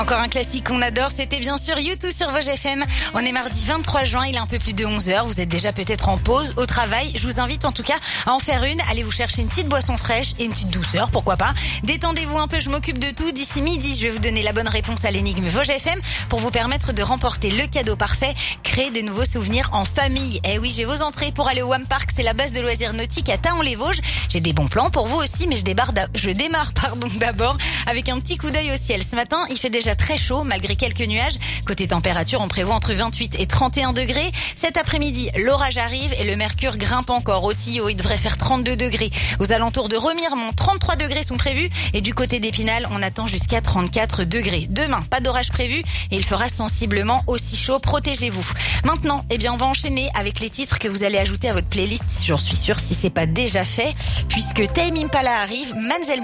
Encore un classique qu'on adore, c'était bien sûr U2 sur Vosges FM. On est mardi 23 juin, il est un peu plus de 11h. Vous êtes déjà peut-être en pause, au travail. Je vous invite en tout cas à en faire une. Allez vous chercher une petite boisson fraîche et une petite douceur, pourquoi pas. Détendez-vous un peu, je m'occupe de tout. D'ici midi, je vais vous donner la bonne réponse à l'énigme Vosges FM pour vous permettre de remporter le cadeau parfait, créer de nouveaux souvenirs en famille. Eh oui, j'ai vos entrées pour aller au Wam Park, c'est la base de loisirs nautiques à Taon-les-Vosges. J'ai des bons plans pour vous aussi, mais je démarre d'abord avec un petit coup d'œil au ciel. Ce matin, il fait déjà très chaud malgré quelques nuages. Côté température, on prévoit entre 28 et 31 degrés. Cet après-midi, l'orage arrive et le mercure grimpe encore. Au Tillot, il devrait faire 32 degrés. Aux alentours de Remiremont, 33 degrés sont prévus. Et du côté d'Épinal, on attend jusqu'à 34 degrés. Demain, pas d'orage prévu et il fera sensiblement aussi chaud. Protégez-vous. Maintenant, on va enchaîner avec les titres que vous allez ajouter à votre playlist. J'en suis sûre si c'est pas déjà fait, puisque Tame Impala arrive. Manzel